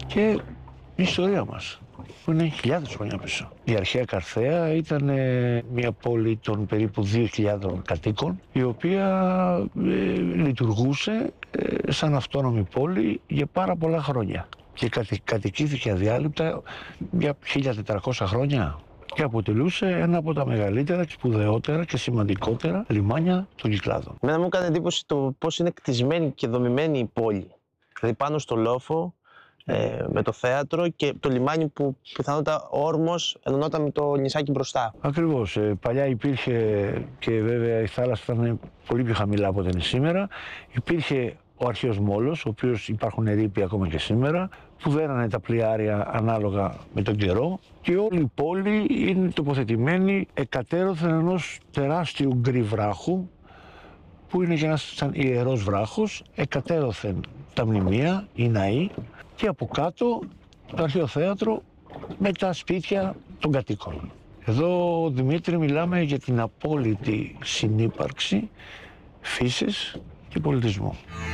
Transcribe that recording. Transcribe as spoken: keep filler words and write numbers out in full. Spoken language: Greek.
και η ιστορία μας, που είναι χιλιάδες χρόνια πίσω. Η αρχαία Καρθαία ήταν μια πόλη των περίπου δύο χιλιάδων κατοίκων, η οποία ε, λειτουργούσε ε, σαν αυτόνομη πόλη για πάρα πολλά χρόνια και κατη, κατοικήθηκε αδιάλειπτα για χίλια τετρακόσια χρόνια και αποτελούσε ένα από τα μεγαλύτερα, σπουδαιότερα και σημαντικότερα λιμάνια των Κυκλάδων. Μένα μου έκανε εντύπωση το πώς είναι κτισμένη και δομημένη η πόλη. Δηλαδή πάνω στο λόφο, ε, με το θέατρο και το λιμάνι που πιθανότατα όρμος ενωνόταν με το νησάκι μπροστά. Ακριβώς. Ε, παλιά υπήρχε, και βέβαια η θάλασσα ήταν πολύ πιο χαμηλά από ό,τι είναι σήμερα, υπήρχε ο αρχαίος μόλος, ο οποίος υπάρχουν ερείποι ακόμα και σήμερα, που δέρανε τα πλοιάρια ανάλογα με τον καιρό, και όλη η πόλη είναι τοποθετημένη εκατέρωθεν ενός τεράστιου γκρι βράχου, που είναι και ένας σαν ιερός βράχος, εκατέρωθεν τα μνημεία, οι ναοί, και από κάτω το αρχαίο θέατρο με τα σπίτια των κατοίκων. Εδώ, Δημήτρη, μιλάμε για την απόλυτη συνύπαρξη φύσης και πολιτισμού.